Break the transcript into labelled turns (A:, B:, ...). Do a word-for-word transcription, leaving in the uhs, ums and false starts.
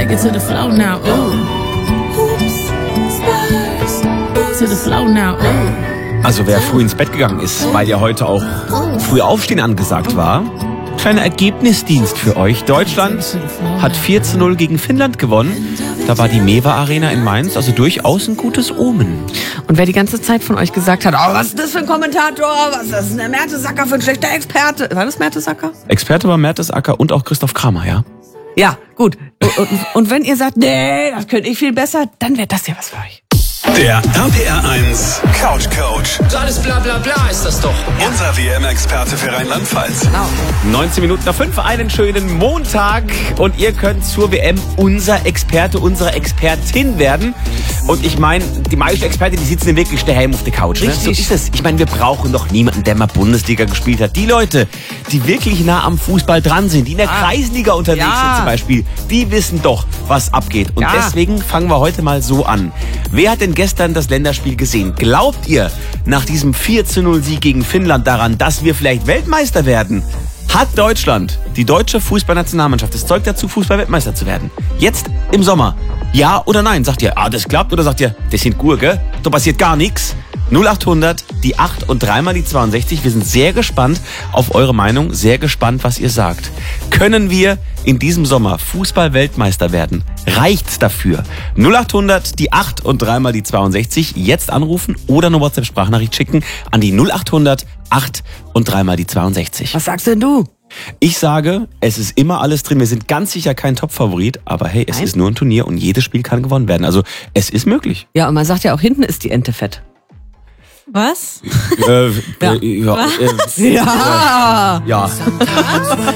A: Take it to the flow now, ooh. Hoops, stars, to the flow now, ooh.
B: Also wer früh ins Bett gegangen ist, weil ja heute auch früh aufstehen angesagt war, kleiner Ergebnisdienst für euch. Deutschland hat vier zu null gegen Finnland gewonnen. Da war die Mewa Arena in Mainz, also durchaus ein gutes Omen.
C: Und wer die ganze Zeit von euch gesagt hat, oh, was ist das für ein Kommentator, was ist das, der Mertesacker für ein schlechter Experte. War das Mertesacker?
B: Experte war Mertesacker und auch Christoph Kramer, ja?
C: Ja, gut. Und, und, und wenn ihr sagt, nee, das könnte ich viel besser, dann wäre das ja was für euch.
D: Der R P R eins Couch Coach.
E: Alles bla bla bla ist das doch.
D: Unser W M-Experte für Rheinland-Pfalz.
B: neunzehn Minuten nach fünf, einen schönen Montag. Und ihr könnt zur W M unser Experte, unsere Expertin werden. Und ich meine, die meisten Experten, die sitzen wirklich daheim auf der Couch. Ne? So ist es. Ich meine, wir brauchen doch niemanden, der mal Bundesliga gespielt hat. Die Leute, die wirklich nah am Fußball dran sind, die in der ah. Kreisliga unterwegs ja. sind zum Beispiel, die wissen doch, was abgeht. Und ja. deswegen fangen wir heute mal so an. Wer hat denn gestern das Länderspiel gesehen? Glaubt ihr nach diesem vier zu null Sieg gegen Finnland daran, dass wir vielleicht Weltmeister werden? Hat Deutschland, die deutsche Fußballnationalmannschaft, das Zeug dazu, Fußball-Weltmeister zu werden? Jetzt im Sommer. Ja oder nein? Sagt ihr, ah, das klappt? Oder sagt ihr, das sind Gurke, da passiert gar nichts? null acht hundert, die acht und dreimal die zweiundsechzig. Wir sind sehr gespannt auf eure Meinung, sehr gespannt, was ihr sagt. Können wir in diesem Sommer Fußball-Weltmeister werden? Reicht's dafür? null acht hundert, die acht und dreimal die zweiundsechzig. Jetzt anrufen oder eine WhatsApp-Sprachnachricht schicken an die null acht hundert, acht und dreimal die zweiundsechzig.
C: Was sagst denn du?
B: Ich sage, es ist immer alles drin. Wir sind ganz sicher kein Top-Favorit, aber hey, es Nein. ist nur ein Turnier und jedes Spiel kann gewonnen werden. Also es ist möglich.
C: Ja, und man sagt ja auch, hinten ist die Ente fett.
F: Was?
B: Äh,
F: ja.
B: Äh, ja,
F: Was?
B: Äh,
C: ja.
B: Äh, ja.